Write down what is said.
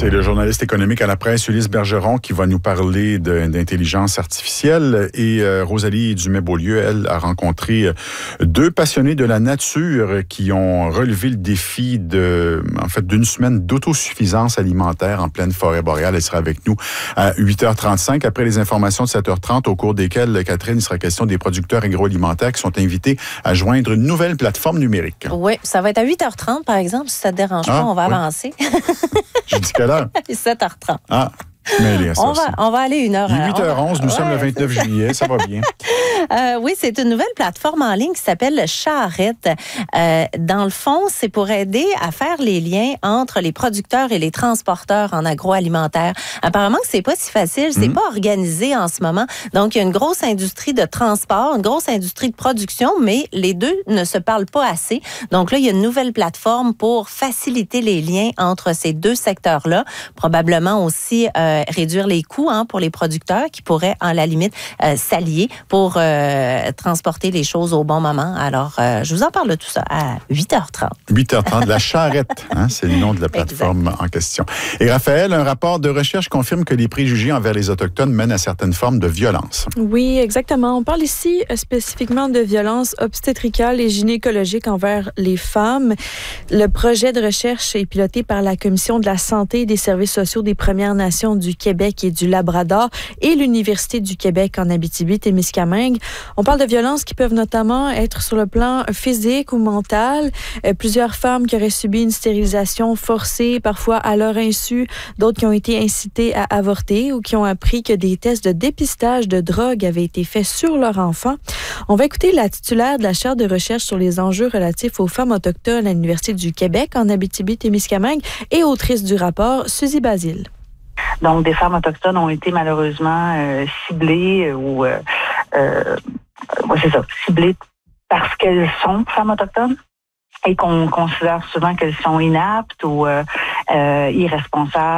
C'est le journaliste économique à la presse, Ulysse Bergeron, qui va nous parler d'intelligence artificielle. Et Rosalie Dumais-Beaulieu, elle, a rencontré deux passionnés de la nature qui ont relevé le défi d'une semaine d'autosuffisance alimentaire en pleine forêt boréale. Elle sera avec nous à 8h35, après les informations de 7h30, au cours desquelles, Catherine, il sera question des producteurs agroalimentaires qui sont invités à joindre une nouvelle plateforme numérique. Oui, ça va être à 8h30, par exemple, si ça ne te dérange pas, on va avancer. J'ai dit quelle heure? 7h30. Ah, mais on va aller une heure. 8h11, nous sommes le 29 juillet, ça va bien. Oui, c'est une nouvelle plateforme en ligne qui s'appelle Charrette. Dans le fond, c'est pour aider à faire les liens entre les producteurs et les transporteurs en agroalimentaire. Apparemment que c'est pas si facile, c'est pas organisé en ce moment. Donc, il y a une grosse industrie de transport, une grosse industrie de production, mais les deux ne se parlent pas assez. Donc là, il y a une nouvelle plateforme pour faciliter les liens entre ces deux secteurs-là. Probablement aussi réduire les coûts pour les producteurs qui pourraient, en la limite, s'allier pour transporter les choses au bon moment. Alors, je vous en parle de tout ça à 8h30. 8h30, la Charrette, c'est le nom de la plateforme en question. Et Raphaël, un rapport de recherche confirme que les préjugés envers les Autochtones mènent à certaines formes de violence. Oui, exactement. On parle ici spécifiquement de violence obstétricale et gynécologique envers les femmes. Le projet de recherche est piloté par la Commission de la santé et des services sociaux des Premières Nations du Québec et du Labrador et l'Université du Québec en Abitibi-Témiscamingue. On parle de violences qui peuvent notamment être sur le plan physique ou mental. Plusieurs femmes qui auraient subi une stérilisation forcée, parfois à leur insu, d'autres qui ont été incitées à avorter ou qui ont appris que des tests de dépistage de drogue avaient été faits sur leur enfant. On va écouter la titulaire de la chaire de recherche sur les enjeux relatifs aux femmes autochtones à l'Université du Québec en Abitibi-Témiscamingue et autrice du rapport, Suzy Basile. Donc, des femmes autochtones ont été malheureusement ciblées ciblées parce qu'elles sont femmes autochtones et qu'on considère souvent qu'elles sont inaptes ou irresponsables.